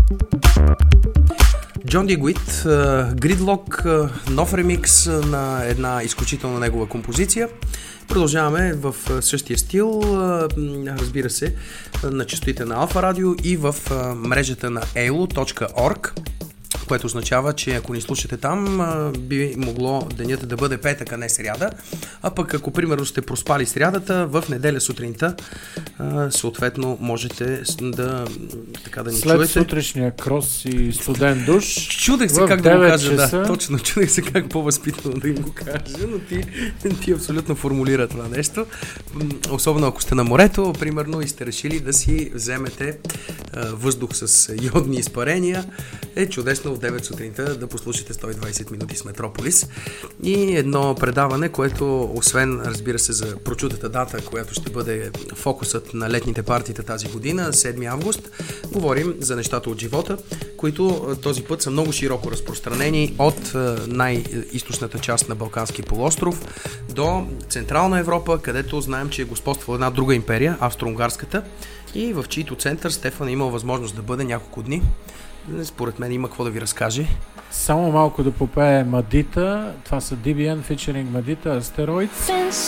Джон Дигуит, Gridlock, нов ремикс на една изключително негова композиция. Продължаваме в същия стил, разбира се, на честотите на Алфа Радио и в мрежата на elo.org, което означава, че ако ни слушате там, би могло денят да бъде петък, а не сряда. А пък ако примерно сте проспали срядата, в неделя сутринта съответно можете да ни след чуете. След сутрешния крос и студен душ. Чудех се как да го кажа, часа. да, точно, чудех се как по-възпитано да им го кажа, но ти абсолютно формулира това нещо. Особено ако сте на морето, примерно, и сте решили да си вземете въздух с йодни изпарения, е чудесно в 9 сутринта да послушате 120 минути с Метрополис. И едно предаване, което освен, разбира се, за прочутата дата, която ще бъде фокусът на летните партита тази година, 7 август, говорим за нещата от живота, които този път са много широко разпространени от най-източната част на Балканския полуостров до Централна Европа, където знаем, че е господства една друга империя, Австро-Унгарската, и в чийто център Стефан е имал възможност да бъде няколко дни. Според мен има какво да ви разкаже. Само малко да попее Мадита. Това са DBN featuring Мадита, Астероид.